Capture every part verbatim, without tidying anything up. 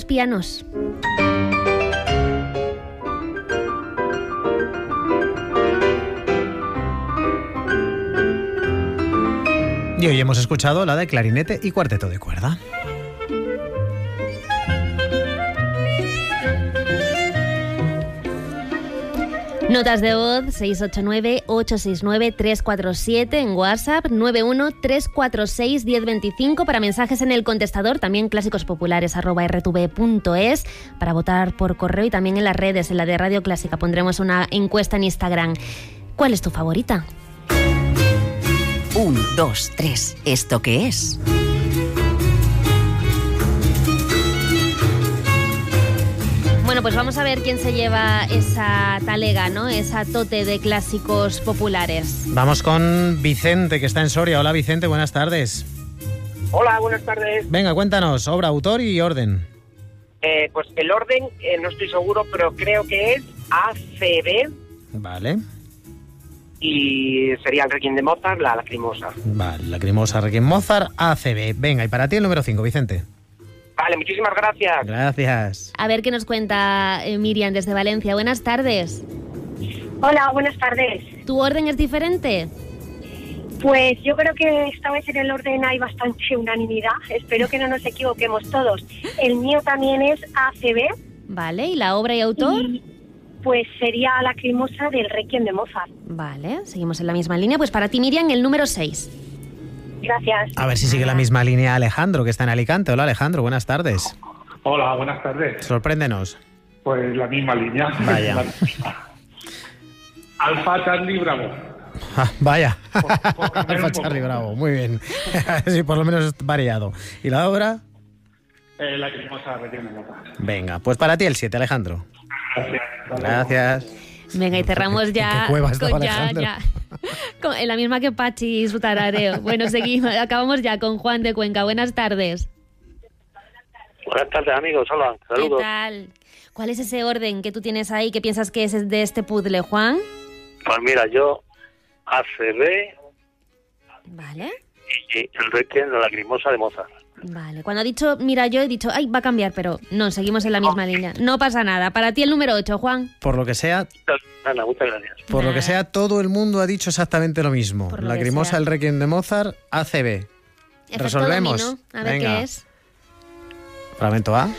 Vox Pianos. Y hoy hemos escuchado la de clarinete y cuarteto de cuerda. Notas de voz seis ocho nueve, ocho seis nueve, tres cuatro siete, en WhatsApp nueve uno tres cuatro seis, uno cero dos cinco, para mensajes en el contestador, también clásicos-populares arroba r t v punto es, para votar por correo, y también en las redes, en la de Radio Clásica pondremos una encuesta en Instagram. ¿Cuál es tu favorita? Un, dos, tres. ¿Esto qué es? Bueno, pues vamos a ver quién se lleva esa talega, ¿no? Esa tote de clásicos populares. Vamos con Vicente, que está en Soria. Hola, Vicente, buenas tardes. Hola, buenas tardes. Venga, cuéntanos, obra, autor y orden. Eh, pues el orden, eh, no estoy seguro, pero creo que es A C B. Vale. Y sería el Requiem de Mozart, la Lacrimosa. Vale, Lacrimosa, Requiem, Mozart, A C B. Venga, y para ti el número cinco, Vicente. Vale, muchísimas gracias. Gracias. A ver qué nos cuenta eh, Miriam desde Valencia. Buenas tardes. Hola, buenas tardes. ¿Tu orden es diferente? Pues yo creo que esta vez en el orden hay bastante unanimidad. Espero que no nos equivoquemos todos. El mío también es A C B. Vale, ¿y la obra y autor? Y pues sería Lacrimosa del Requiem de Mozart. Vale, seguimos en la misma línea. Pues para ti, Miriam, el número seis. Gracias. A ver si sigue la misma línea Alejandro, que está en Alicante. Hola, Alejandro, buenas tardes. Hola, buenas tardes. Sorpréndenos. Pues la misma línea. Vaya. La misma. Alfa Charlie Bravo. Ah, vaya. Por- por cambiar un Alfa poco. Charlie Bravo, muy bien. Sí, por lo menos es variado. ¿Y la obra? Eh, Lacrimosa Requiem de Mozart. Venga, pues para ti el siete, Alejandro. Gracias. Gracias. Venga, y cerramos ¿En ya qué cueva estaba con, ya, Alejandro? ya. Con- en la misma que Pachi y su tarareo. Bueno, seguimos, acabamos ya con Juan de Cuenca. Buenas tardes. Buenas tardes, amigos. Hola, saludos. ¿Qué tal? ¿Cuál es ese orden que tú tienes ahí que piensas que es de este puzzle, Juan? Pues mira, yo A C B Vale. y el Requiem de Lacrimosa de Mozart. Vale, cuando ha dicho, mira, yo he dicho, ay, va a cambiar, pero no, seguimos en la misma línea. No pasa nada. Para ti el número ocho, Juan. Por lo que sea, Ana, muchas gracias. por lo Nada. que sea, todo el mundo ha dicho exactamente lo mismo. Por lo que Lacrimosa, sea. el Requiem de Mozart, A C B. Efecto Resolvemos. dominó. A ver Venga. qué es. Fragmento A,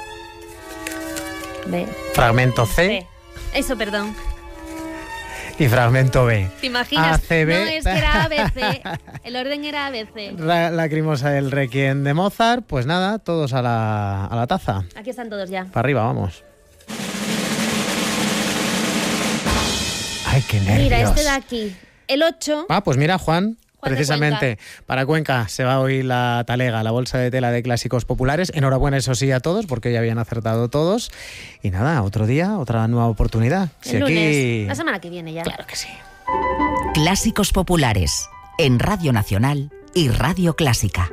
B. fragmento C B. Eso, perdón. y fragmento B. ¿Te imaginas? A C B. No, es que era A B C. El orden era A B C. La- Lacrimosa, el Requiem de Mozart, pues nada, todos a la, a la taza. Aquí están todos ya. Para arriba, vamos. Ay, qué nervios. Mira, este de aquí. El ocho. Ah, pues mira, Juan, Juan de precisamente para Cuenca se va hoy la talega, la bolsa de tela de clásicos populares. Enhorabuena, eso sí, a todos, porque ya habían acertado todos. Y nada, otro día, otra nueva oportunidad. El Si lunes. aquí... La semana que viene ya. Claro que sí. Clásicos populares en Radio Nacional y Radio Clásica.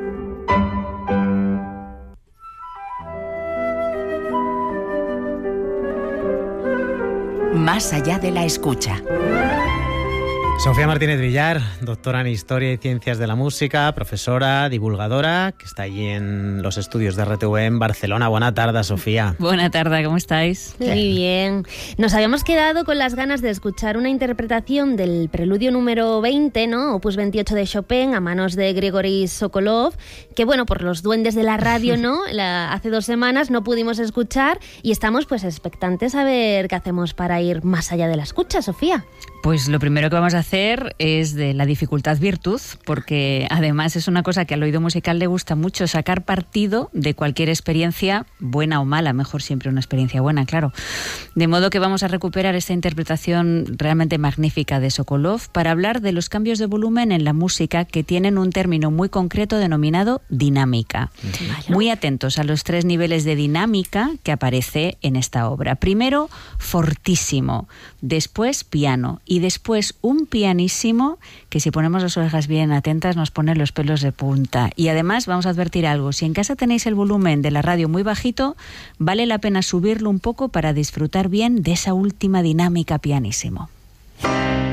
Más allá de la escucha. Sofía Martínez Villar, doctora en Historia y Ciencias de la Música, profesora, divulgadora, que está allí en los estudios de R T V en Barcelona. Buena tarde, Sofía. Buena tarde, ¿cómo estáis? Muy bien. Nos habíamos quedado con las ganas de escuchar una interpretación del preludio número veinte, ¿no? Opus veintiocho de Chopin, a manos de Grigori Sokolov, que bueno, por los duendes de la radio, ¿no? La, hace dos semanas no pudimos escuchar y estamos pues expectantes a ver qué hacemos para ir más allá de la escucha, Sofía. Pues lo primero que vamos a hacer es de la dificultad virtud, porque además es una cosa que al oído musical le gusta mucho, sacar partido de cualquier experiencia, buena o mala, mejor siempre una experiencia buena, claro. De modo que vamos a recuperar esta interpretación realmente magnífica de Sokolov para hablar de los cambios de volumen en la música que tienen un término muy concreto denominado dinámica. Vaya. Muy atentos a los tres niveles de dinámica que aparece en esta obra. Primero, fortísimo, después piano y después un pianísimo que, si ponemos las orejas bien atentas, nos pone los pelos de punta. Y además vamos a advertir algo: si en casa tenéis el volumen de la radio muy bajito, vale la pena subirlo un poco para disfrutar bien de esa última dinámica pianísimo.